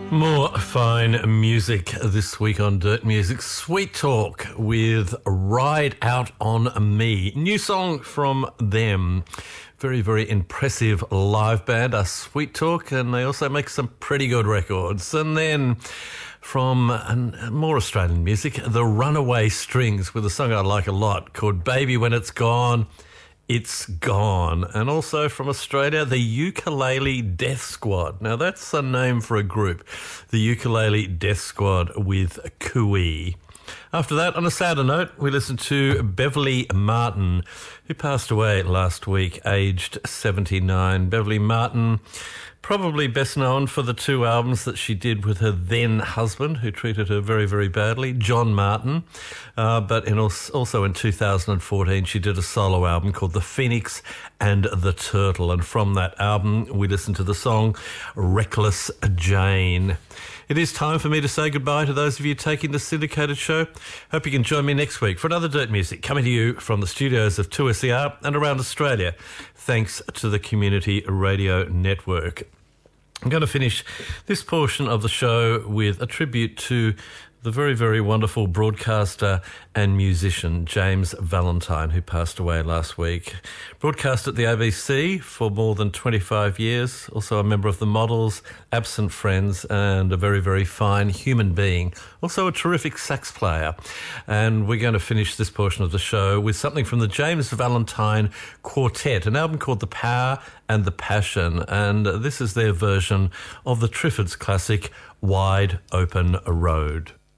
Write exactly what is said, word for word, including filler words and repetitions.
More fine music this week on Dirt Music. Sweet Talk with Ride Out on Me. New song from them. Very, very impressive live band, a Sweet Talk, and they also make some pretty good records. And then from uh, more Australian music, the Runaway Strings with a song I like a lot called Baby When It's Gone, It's Gone. And also from Australia, the Ukulele Death Squad. Now that's a name for a group, the Ukulele Death Squad with Cooey. After that, on a sadder note, we listened to Beverly Martin, who passed away last week, aged seventy-nine. Beverly Martin, probably best known for the two albums that she did with her then husband, who treated her very, very badly, John Martin. Uh, but in also in two thousand fourteen, she did a solo album called The Phoenix and the Turtle. And from that album, we listened to the song Reckless Jane. It is time for me to say goodbye to those of you taking the syndicated show. Hope you can join me next week for another Dirt Music coming to you from the studios of two S E R and around Australia, thanks to the Community Radio Network. I'm going to finish this portion of the show with a tribute to the very, very wonderful broadcaster and musician James Valentine, who passed away last week. Broadcast at the A B C for more than twenty-five years, also a member of the Models, Absent Friends, and a very, very fine human being. Also a terrific sax player. And we're going to finish this portion of the show with something from the James Valentine Quartet, an album called The Power and the Passion. And this is their version of the Triffids classic, Wide Open Road.